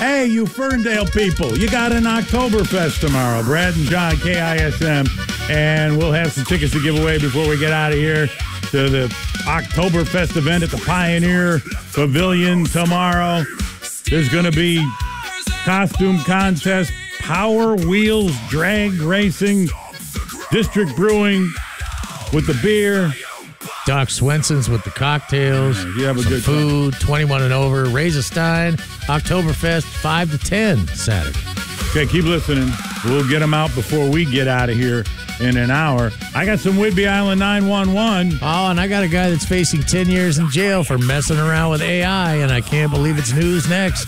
Hey, you Ferndale people, you got an Oktoberfest tomorrow. Brad and John, KISM, and we'll have some tickets to give away before we get out of here to the Oktoberfest event at the Pioneer Pavilion tomorrow. There's going to be costume contest, Power Wheels, drag racing, District Brewing with the beer. Doc Swenson's with the cocktails. You have a good food, 21 and over. Raise a Stein, Oktoberfest, 5 to 10 Saturday. Okay, keep listening. We'll get them out before we get out of here in an hour. I got some Whidbey Island 911. Oh, and I got a guy that's facing 10 years in jail for messing around with AI, and I can't believe it's news next.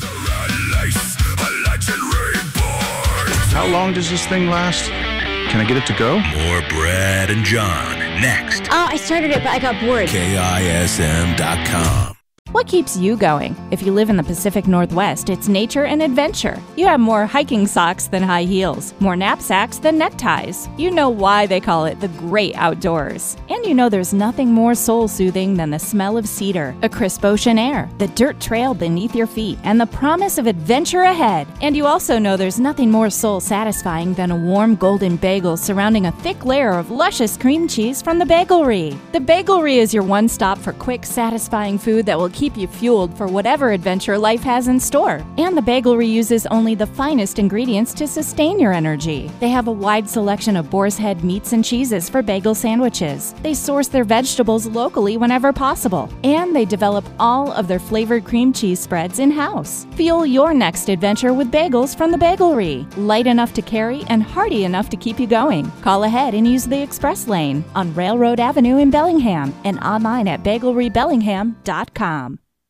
How long does this thing last? Can I get it to go? More Brad and John next. Oh, I started it, but I got bored. KISM.com. What keeps you going? If you live in the Pacific Northwest, it's nature and adventure. You have more hiking socks than high heels, more knapsacks than neckties. You know why they call it the great outdoors. And you know there's nothing more soul-soothing than the smell of cedar, a crisp ocean air, the dirt trail beneath your feet, and the promise of adventure ahead. And you also know there's nothing more soul-satisfying than a warm golden bagel surrounding a thick layer of luscious cream cheese from the Bagelry. The Bagelry is your one-stop for quick, satisfying food that will keep you fueled for whatever adventure life has in store. And the Bagelry uses only the finest ingredients to sustain your energy. They have a wide selection of boar's head meats and cheeses for bagel sandwiches. They source their vegetables locally whenever possible. And they develop all of their flavored cream cheese spreads in-house. Fuel your next adventure with bagels from the Bagelry. Light enough to carry and hearty enough to keep you going. Call ahead and use the express lane on Railroad Avenue in Bellingham and online at bagelrybellingham.com.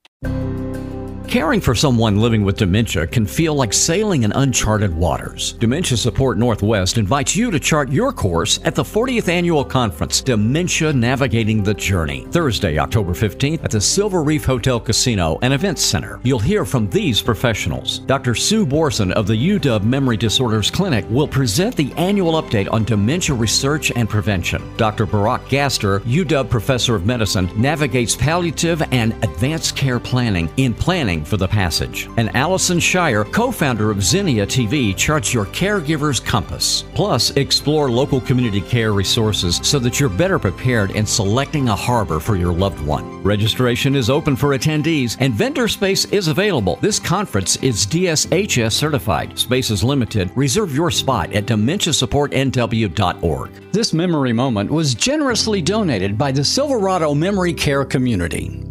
Caring for someone living with dementia can feel like sailing in uncharted waters. Dementia Support Northwest invites you to chart your course at the 40th Annual Conference, Dementia Navigating the Journey, Thursday, October 15th at the Silver Reef Hotel Casino and Events Center. You'll hear from these professionals. Dr. Sue Borson of the UW Memory Disorders Clinic will present the annual update on dementia research and prevention. Dr. Barack Gaster, UW Professor of Medicine, navigates palliative and advanced care planning in Planning for the Passage. And Allison Shire, co-founder of Zinnia TV, charts your caregiver's compass. Plus, explore local community care resources so that you're better prepared in selecting a harbor for your loved one. Registration is open for attendees and vendor space is available. This conference is DSHS certified. Space is limited. Reserve your spot at dementiasupportnw.org. This memory moment was generously donated by the Silverado Memory Care Community.